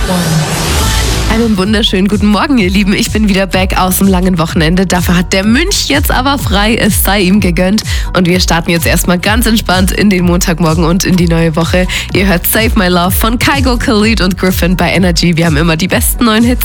Einen wunderschönen guten Morgen, ihr Lieben. Ich bin wieder back aus dem langen Wochenende. Dafür hat der Münch jetzt aber frei. Es sei ihm gegönnt. Und wir starten jetzt erstmal ganz entspannt in den Montagmorgen und in die neue Woche. Ihr hört Save My Love von Kygo, Khalid und Griffin bei Energy. Wir haben immer die besten neuen Hits